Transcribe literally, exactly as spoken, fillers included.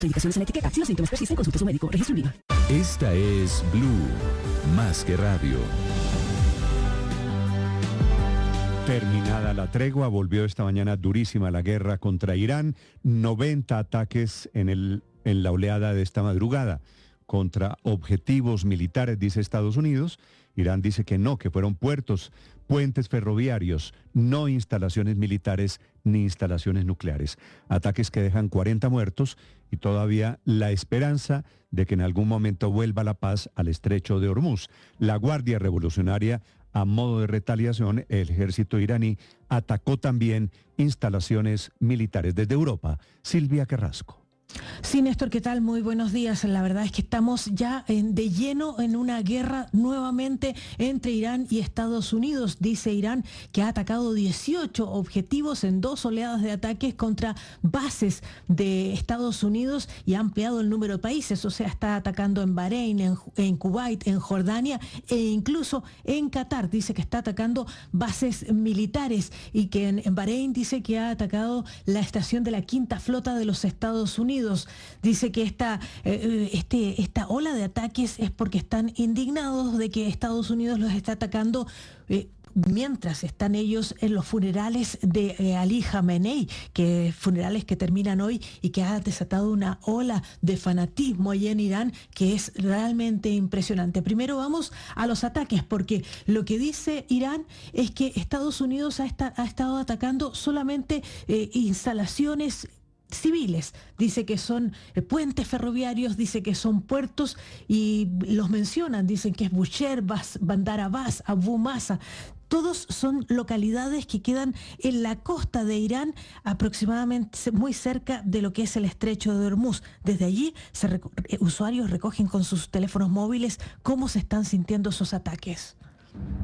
Indicaciones en la etiqueta. Si los síntomas persisten, consulte a su médico. Registro I V A. Esta es Blue, más que radio. Terminada la tregua, volvió esta mañana durísima la guerra contra Irán. noventa ataques en, el, en la oleada de esta madrugada contra objetivos militares, dice Estados Unidos. Irán dice que no, que fueron puertos, puentes ferroviarios, no instalaciones militares ni instalaciones nucleares. Ataques que dejan cuarenta muertos y todavía la esperanza de que en algún momento vuelva la paz al estrecho de Hormuz. La Guardia Revolucionaria, a modo de retaliación, el ejército iraní atacó también instalaciones militares desde Europa. Silvia Carrasco. Sí, Néstor, ¿qué tal? Muy buenos días. La verdad es que estamos ya en, de lleno en una guerra nuevamente entre Irán y Estados Unidos. Dice Irán que ha atacado dieciocho objetivos en dos oleadas de ataques contra bases de Estados Unidos y ha ampliado el número de países. O sea, está atacando en Bahrein, en, en Kuwait, en Jordania e incluso en Qatar. Dice que está atacando bases militares y que en, en Bahrein dice que ha atacado la estación de la Quinta Flota de los Estados Unidos. Dice que esta, eh, este, esta ola de ataques es porque están indignados de que Estados Unidos los está atacando eh, mientras están ellos en los funerales de eh, Ali Khamenei, que funerales que terminan hoy y que ha desatado una ola de fanatismo allí en Irán que es realmente impresionante. Primero vamos a los ataques, porque lo que dice Irán es que Estados Unidos ha, esta, ha estado atacando solamente eh, instalaciones civiles. Dice que son puentes ferroviarios, dice que son puertos y los mencionan, dicen que es Bushehr, Bandar Abbas, Abu Masa. Todos son localidades que quedan en la costa de Irán, aproximadamente muy cerca de lo que es el estrecho de Hormuz. Desde allí, se rec- usuarios recogen con sus teléfonos móviles cómo se están sintiendo esos ataques.